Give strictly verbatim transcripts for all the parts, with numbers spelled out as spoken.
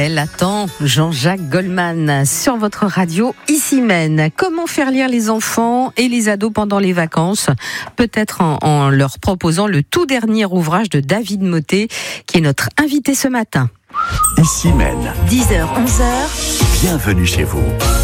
Elle attend Jean-Jacques Goldman sur votre radio Issy-Maine. Comment faire lire les enfants et les ados pendant les vacances? Peut-être en, en leur proposant le tout dernier ouvrage de David Motet, qui est notre invité ce matin. Issy-Maine. dix heures, onze heures. Bienvenue chez vous.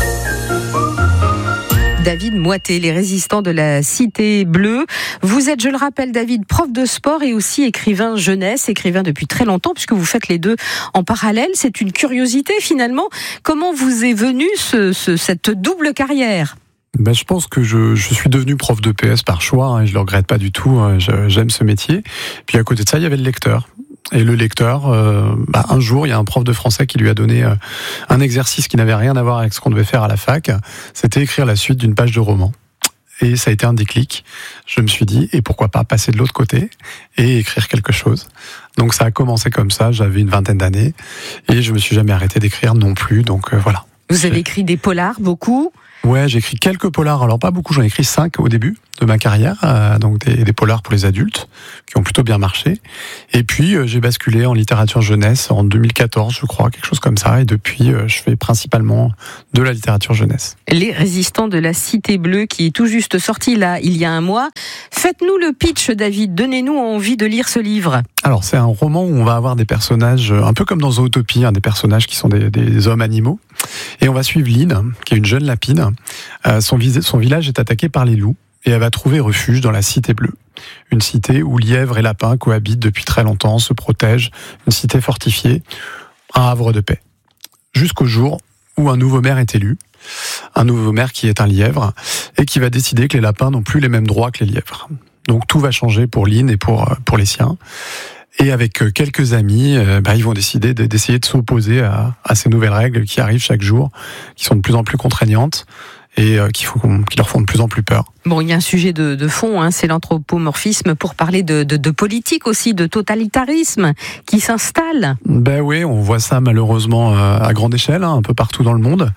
David Motet, les résistants de la Cité Bleue. Vous êtes, je le rappelle, David, prof de sport et aussi écrivain jeunesse, écrivain depuis très longtemps, puisque vous faites les deux en parallèle. C'est une curiosité finalement. Comment vous est venue ce, ce, cette double carrière ? Ben, je pense que je, je suis devenu prof de P S par choix, hein, et je le regrette pas du tout, hein, je, j'aime ce métier. Puis à côté de ça, il y avait le lecteur. Et le lecteur, euh, bah, un jour, il y a un prof de français qui lui a donné euh, un exercice qui n'avait rien à voir avec ce qu'on devait faire à la fac. C'était écrire la suite d'une page de roman. Et ça a été un déclic. Je me suis dit, et pourquoi pas passer de l'autre côté et écrire quelque chose. Donc ça a commencé comme ça, j'avais une vingtaine d'années, et je me suis jamais arrêté d'écrire non plus, donc euh, voilà. Vous avez écrit des polars, beaucoup ? Ouais, j'ai écrit quelques polars, alors pas beaucoup, j'en ai écrit cinq au début de ma carrière, euh, donc des, des polars pour les adultes, qui ont plutôt bien marché. Et puis euh, j'ai basculé en littérature jeunesse en deux mille quatorze, je crois, quelque chose comme ça, et depuis euh, je fais principalement de la littérature jeunesse. Les résistants de la Cité Bleue, qui est tout juste sorti là, il y a un mois. Faites-nous le pitch, David, donnez-nous envie de lire ce livre. Alors c'est un roman où on va avoir des personnages, un peu comme dans Zootopie, hein, des personnages qui sont des, des hommes animaux. Et on va suivre Lynn, qui est une jeune lapine. Euh, son, vis- son village est attaqué par les loups et elle va trouver refuge dans la Cité Bleue. Une cité où lièvres et lapins cohabitent depuis très longtemps, se protègent, une cité fortifiée, un havre de paix. Jusqu'au jour où un nouveau maire est élu, un nouveau maire qui est un lièvre et qui va décider que les lapins n'ont plus les mêmes droits que les lièvres. Donc tout va changer pour Lynn et pour, pour les siens. Et avec quelques amis, euh, bah, ils vont décider de, d'essayer de s'opposer à, à ces nouvelles règles qui arrivent chaque jour, qui sont de plus en plus contraignantes et euh, qui, font, qui leur font de plus en plus peur. Bon, il y a un sujet de, de fond, hein, c'est l'anthropomorphisme, pour parler de, de, de politique aussi, de totalitarisme qui s'installe. Ben oui, on voit ça malheureusement euh, à grande échelle, hein, un peu partout dans le monde.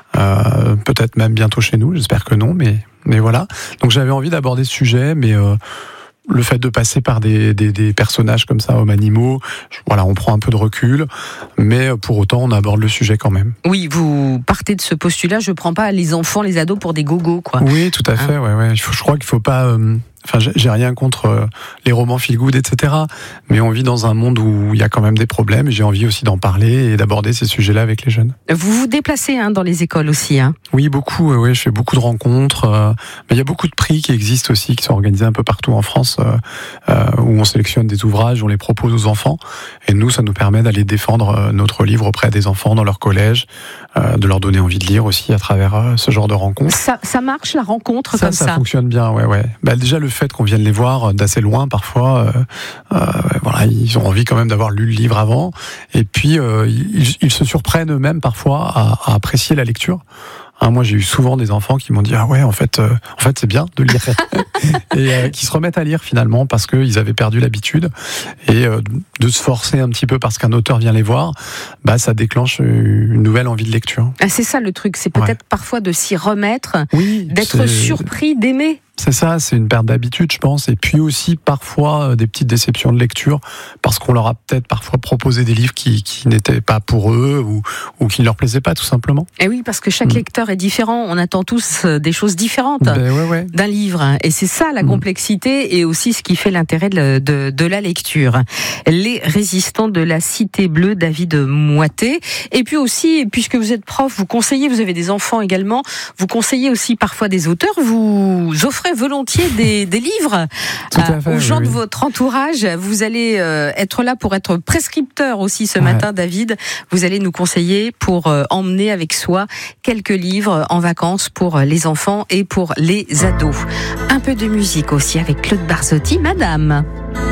Euh, peut-être même bientôt chez nous, j'espère que non, mais, mais voilà. Donc j'avais envie d'aborder ce sujet, mais... Euh, le fait de passer par des, des, des personnages comme ça, hommes animaux, voilà, on prend un peu de recul, mais pour autant, on aborde le sujet quand même. Oui, vous partez de ce postulat, je prends pas les enfants, les ados pour des gogos, quoi. Oui, tout à fait, hein. ouais, ouais. Je crois qu'il faut pas... Euh, Enfin, j'ai rien contre euh, les romans feel good, et cetera. Mais on vit dans un monde où il y a quand même des problèmes, et j'ai envie aussi d'en parler et d'aborder ces sujets-là avec les jeunes. Vous vous déplacez hein, dans les écoles aussi, hein. Oui, beaucoup. Euh, ouais, je fais beaucoup de rencontres. Euh, mais il y a beaucoup de prix qui existent aussi, qui sont organisés un peu partout en France, euh, euh, où on sélectionne des ouvrages, on les propose aux enfants. Et nous, ça nous permet d'aller défendre euh, notre livre auprès des enfants dans leur collège, euh, de leur donner envie de lire aussi à travers euh, ce genre de rencontres. Ça, ça marche, la rencontre ça, comme ça Ça fonctionne bien, ouais, ouais. Bah, déjà, le fait qu'on vienne les voir d'assez loin parfois, euh, euh, voilà, ils ont envie quand même d'avoir lu le livre avant, et puis euh, ils, ils se surprennent eux-mêmes parfois à, à apprécier la lecture. Hein, moi, j'ai eu souvent des enfants qui m'ont dit ah ouais, en fait, euh, en fait, c'est bien de lire et euh, qui se remettent à lire finalement parce qu'ils avaient perdu l'habitude et euh, de se forcer un petit peu parce qu'un auteur vient les voir, bah ça déclenche une nouvelle envie de lecture. Ah, c'est ça le truc, c'est peut-être ouais. parfois de s'y remettre, oui, d'être c'est... surpris, d'aimer. C'est ça, c'est une perte d'habitude, je pense. Et puis aussi, parfois, des petites déceptions de lecture, parce qu'on leur a peut-être parfois proposé des livres qui, qui n'étaient pas pour eux, ou, ou qui ne leur plaisaient pas, tout simplement. Et oui, parce que chaque mmh. lecteur est différent. On attend tous des choses différentes ben ouais, ouais. d'un livre. Et c'est ça, la mmh. complexité, et aussi ce qui fait l'intérêt de, de, de la lecture. Les résistants de la Cité Bleue, David Motet. Et puis aussi, puisque vous êtes prof, vous conseillez, vous avez des enfants également, vous conseillez aussi parfois des auteurs, vous offrez volontiers des, des livres euh, fait, aux gens oui, de oui. votre entourage. Vous allez euh, être là pour être prescripteur aussi ce ouais. matin, David. Vous allez nous conseiller pour euh, emmener avec soi quelques livres en vacances pour les enfants et pour les ados. Un peu de musique aussi avec Claude Barzotti, Madame.